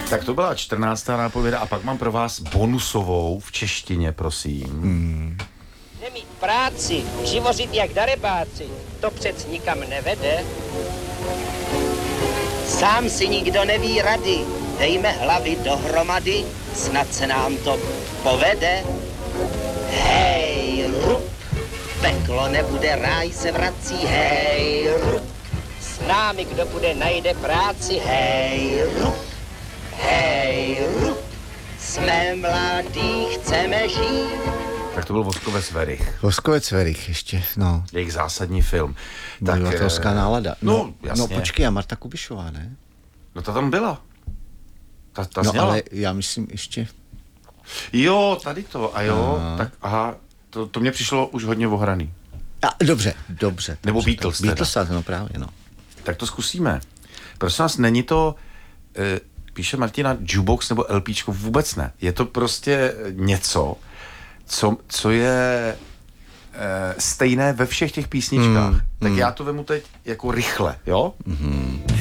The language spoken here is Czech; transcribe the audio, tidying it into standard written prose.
Tak to byla 14. nápověda a pak mám pro vás bonusovou v češtině, prosím. Nemít práci, živořit jak darebáci, to přec nikam nevede. Sám si nikdo neví rady, dejme hlavy dohromady, snad se nám to povede. Hej, rup, peklo nebude, ráj se vrací, hej, rup. S námi kdo bude, najde práci, hej, rup, hej, rup. Jsme mladí, chceme žít. Tak to byl Voskovec Verich. Voskovec Verich ještě, no. Jejich zásadní film. Obyvatelská nálada. No, jasně. No počkej, a Marta Kubišová, ne? No ta tam byla. Ta No zněla. ale já myslím ještě... Jo, tady to, a jo, tak aha, to mě přišlo už hodně ohraný. A, dobře. Nebo Beatles teda. Beatles, no právě, no. Tak to zkusíme. Prosím vás, není to, píše Martina, jukebox nebo LPčko, vůbec ne. Je to prostě něco, co je stejné ve všech těch písničkách. Tak já to vemu teď jako rychle, jo?